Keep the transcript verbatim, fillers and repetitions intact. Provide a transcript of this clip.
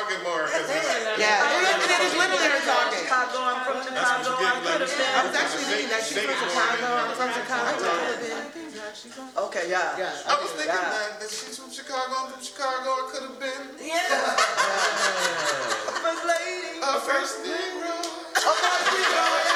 talking more. Yeah, it, it is literally her talking. Chicago, I'm from Chicago, I could have been. I was actually reading that she's from Chicago. I'm from Chicago. Okay, yeah. Yeah, I was thinking Yeah. that, that she's from Chicago, I'm from Chicago, I could have been Yeah. First lady. a first Negro. Oh, my God.